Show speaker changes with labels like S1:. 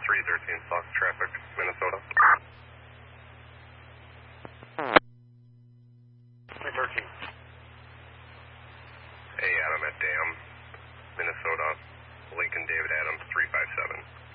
S1: 313 Fox traffic, Minnesota.
S2: 313.
S1: Hey, Adam at Dam, Minnesota. Lincoln David Adams, 357.